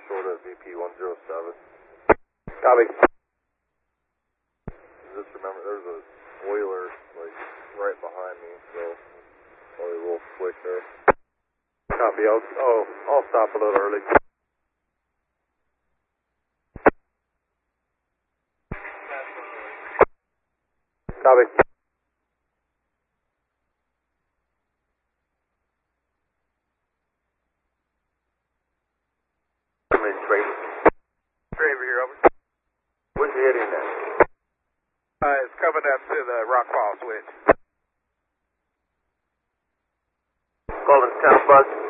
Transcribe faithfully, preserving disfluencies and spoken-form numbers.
short at V P one oh seven. Copy. Just remember, there's a spoiler, like, right behind me, so probably a little quick there. Copy. I'll, oh, I'll stop a little early. Copy. Traver here, over. Where's he heading at? Uh, it's coming up to the Rock Fall switch. Calling town bus.